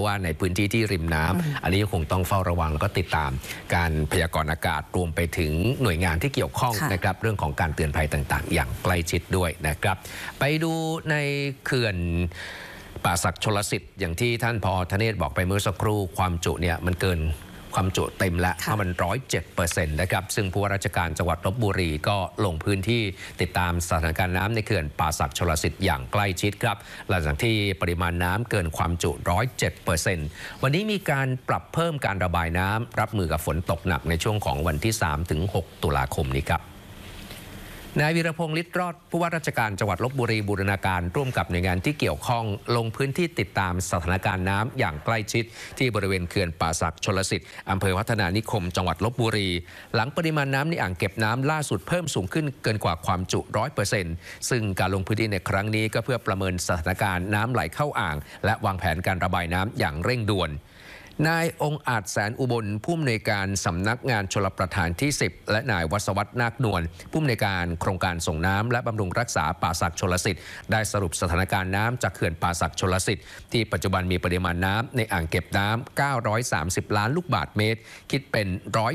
ว่าในพื้นที่ที่ริมน้ำอันนี้คงต้องเฝ้าระวังแล้วก็ติดตามการพยากรณ์อากาศรวมไปถึงหน่วยงานที่เกี่ยวข้องนะครับเรื่องของการเตือนภัยต่างๆอย่างใกล้ชิดด้วยนะครับไปดูในเขื่อนป่าสักชลสิทธิ์อย่างที่ท่านผอ.ธเนศบอกไปเมื่อสักครู่ความจุเนี่ยมันเกินความจุเต็มแล้วเพราะมัน 107% นะครับซึ่งผู้ว่าราชการจังหวัดลพบุรีก็ลงพื้นที่ติดตามสถานการณ์น้ำในเขื่อนป่าสักชลสิทธิ์อย่างใกล้ชิดครับหลังจากที่ปริมาณน้ำเกินความจุ 107% วันนี้มีการปรับเพิ่มการระบายน้ำรับมือกับฝนตกหนักในช่วงของวันที่ 3-6 ตุลาคมนี้ครับนายวีรพงษ์ฤทธิ์รอดผู้ว่าราชการจังหวัดลพบุรีบูรณาการร่วมกับหน่วยงานที่เกี่ยวข้องลงพื้นที่ติดตามสถานการณ์น้ำอย่างใกล้ชิดที่บริเวณเขื่อนป่าสักชลสิทธิ์อำเภอพัฒนานิคมจังหวัดลพบุรีหลังปริมาณน้ำในอ่างเก็บน้ำล่าสุดเพิ่มสูงขึ้นเกินกว่าความจุ 100% ซึ่งการลงพื้นที่ในครั้งนี้ก็เพื่อประเมินสถานการณ์น้ำไหลเข้าอ่างและวางแผนการระบายน้ำอย่างเร่งด่วนนายองค์อาจแสนอุบลผู้อำนวยการสำนักงานชลประทานที่ 10และนายวัศวัฒน์นาคนวลผู้อำนวยการโครงการส่งน้ำและบำรุงรักษาป่าสักชลสิทธิ์ได้สรุปสถานการณ์น้ำจากเขื่อนป่าสักชลสิทธิ์ที่ปัจจุบันมีปริมาณน้ำในอ่างเก็บน้ำ930 ล้านลูกบาศก์เมตรคิดเป็น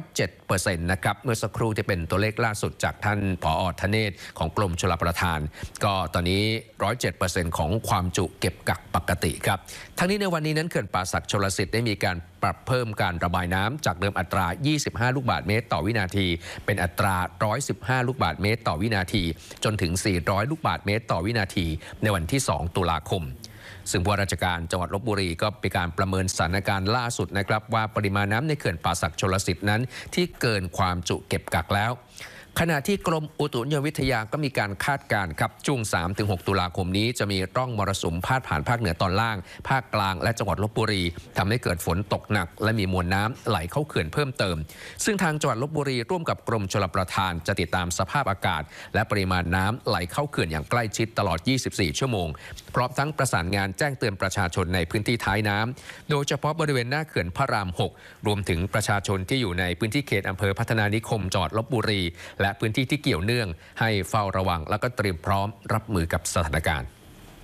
107% นะครับเมื่อสักครู่ที่เป็นตัวเลขล่าสุดจากท่านผอ.ธเนศของกรมชลประทานก็ตอนนี้ 107% ของความจุเก็บกักปกติครับทั้งนี้ในวันนี้นั้นเขื่อนป่าสักชลสิทธิ์ได้มีการปรับเพิ่มการระบายน้ำจากเดิมอัตรา 25 ลูกบาศก์เมตรต่อวินาทีเป็นอัตรา 115 ลูกบาศก์เมตรต่อวินาทีจนถึง 400 ลูกบาศก์เมตรต่อวินาทีในวันที่ 2 ตุลาคมซึ่งผู้ว่าราชการจังหวัดลพบุรีก็เป็นการประเมินสถานการณ์ล่าสุดนะครับว่าปริมาณน้ำในเขื่อนป่าสักชลสิทธิ์นั้นที่เกินความจุเก็บกักแล้วขณะที่กรมอุตุนิยมวิทยาก็มีการคาดการณ์ครับช่วง 3-6 ตุลาคมนี้จะมีร่องมรสุมพาดผ่านภาคเหนือตอนล่างภาคกลางและจังหวัดลพบุรีทำให้เกิดฝนตกหนักและมีมวลน้ำไหลเข้าเขื่อนเพิ่มเติมซึ่งทางจังหวัดลพบุรีร่วมกับกรมชลประทานจะติดตามสภาพอากาศและปริมาณน้ำไหลเข้าเขื่อนอย่างใกล้ชิดตลอด 24 ชั่วโมงพร้อมทั้งประสานงานแจ้งเตือนประชาชนในพื้นที่ท้ายน้ำโดยเฉพาะบริเวณหน้าเขื่อนพระราม 6รวมถึงประชาชนที่อยู่ในพื้นที่เขตอำเภอพัฒนานิคมจังหวัดลพบุรีและพื้นที่ที่เกี่ยวเนื่องให้เฝ้าระวังแล้วก็เตรียมพร้อมรับมือกับสถานการณ์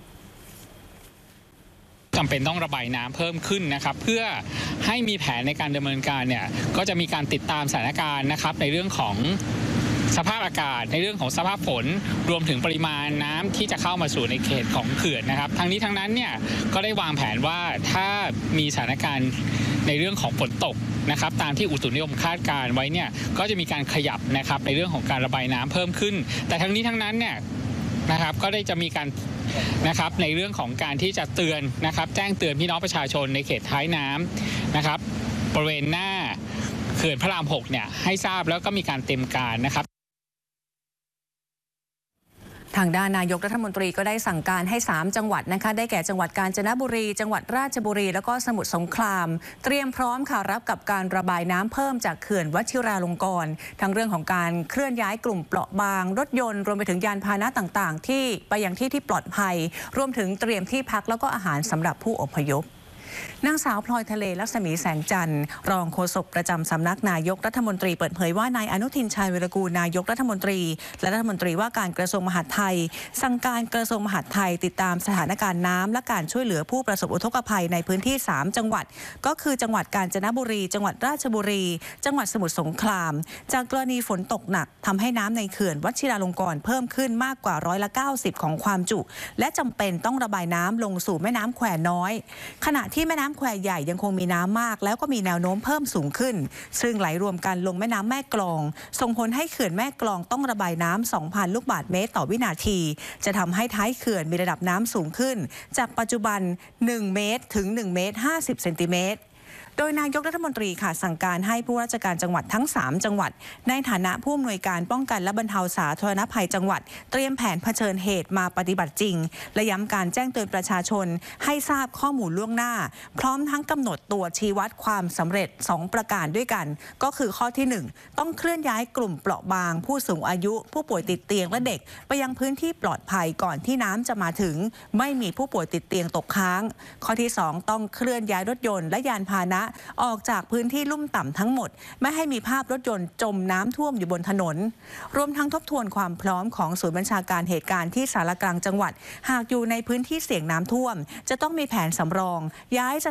จำเป็นต้องระบายน้ำเพิ่มขึ้นนะครับเพื่อให้มีแผนในการดำเนินการเนี่ยก็จะมีการติดตามสถานการณ์นะครับในเรื่องของสภาพอากาศในเรื่องของสภาพฝนรวมถึงปริมาณน้ำที่จะเข้ามาสู่ในเขตของเขื่อนนะครับทั้งนี้ทั้งนั้นเนี่ยก็ได้วางแผนว่าถ้ามีสถานการณ์ในเรื่องของฝนตกนะครับตามที่อุตุนิยมคาดการไว้เนี่ยก็จะมีการขยับนะครับในเรื่องของการระบายน้ำเพิ่มขึ้นแต่ทั้งนี้ทั้งนั้นเนี่ยนะครับก็ได้จะมีการนะครับในเรื่องของการที่จะเตือนนะครับแจ้งเตือนพี่น้องประชาชนในเขตท้ายน้ำนะครับบริเวณหน้าเขื่อนพระราม 6เนี่ยให้ทราบแล้วก็มีการเตรียมการนะครับทางด้านนายกรัฐมนตรีก็ได้สั่งการให้3จังหวัดนะคะได้แก่จังหวัดกาญจนบุรีจังหวัดราชบุรีแล้วก็สมุทรสงครามเตรียมพร้อมค่ะรับกับการระบายน้ำเพิ่มจากเขื่อนวชิราลงกรณ์ทั้งเรื่องของการเคลื่อนย้ายกลุ่มเปราะบางรถยนต์รวมไปถึงยานพาหนะต่างๆที่ไปยังที่ปลอดภัยรวมถึงเตรียมที่พักแล้วก็อาหารสำหรับผู้อพยพนางสาวพลอยทะเลลักษมีแสงจันทร์รองโฆษกประจำสำนักนายกรัฐมนตรีเปิดเผยว่านายอนุทินชาญวีรกูลนายกรัฐมนตรีและรัฐมนตรีว่าการกระทรวงมหาดไทยสั่งการกระทรวงมหาดไทยติดตามสถานการณ์น้ำและการช่วยเหลือผู้ประสบอุทกภัยในพื้นที่3จังหวัดก็คือจังหวัดกาญจนบุรีจังหวัดราชบุรีจังหวัดสมุทรสงครามจากกรณีฝนตกหนักทำให้น้ำในเขื่อนวชิราลงกรณ์เพิ่มขึ้นมากกว่า90%ของความจุและจำเป็นต้องระบายน้ำลงสู่แม่น้ำแควน้อยขณะที่แม่น้ำแควใหญ่ยังคงมีน้ำมากแล้วก็มีแนวโน้มเพิ่มสูงขึ้นซึ่งไหลรวมกันลงแม่น้ำแม่กลองส่งผลให้เขื่อนแม่กลองต้องระบายน้ำ 2,000 ลูกบาศก์เมตรต่อวินาทีจะทำให้ท้ายเขื่อนมีระดับน้ำสูงขึ้นจากปัจจุบัน1 เมตรถึง1 เมตร 50 เซนติเมตรโดยนายกรัฐมนตรีค่ะสั่งการให้ผู้ราชการจังหวัดทั้ง3จังหวัดในฐานะผู้อำนวยการป้องกันและบรรเทาสาธารณภัยจังหวัดเตรียมแผนเผชิญเหตุมาปฏิบัติจริงและย้ำการแจ้งเตือนประชาชนให้ทราบข้อมูลล่วงหน้าพร้อมทั้งกำหนดตัวชี้วัดความสำเร็จ2ประการด้วยกันก็คือข้อที่1ต้องเคลื่อนย้ายกลุ่มเปราะบางผู้สูงอายุผู้ป่วยติดเตียงและเด็กไปยังพื้นที่ปลอดภัยก่อนที่น้ำจะมาถึงไม่มีผู้ป่วยติดเตียงตกค้างข้อที่2ต้องเคลื่อนย้ายรถยนต์และยานพาหนะออกจากพื้นที่ลุ่มต่ำทั้งหมดไม่ให้มีภาพรถยนต์จมน้ำท่วมอยู่บนถนนรวมทั้งทบทวนความพร้อมของศูนย์บัญชาการเหตุการณ์ที่สารกลางจังหวัดหากอยู่ในพื้นที่เสี่ยงน้ำท่วมจะต้องมีแผนสำรองย้ายส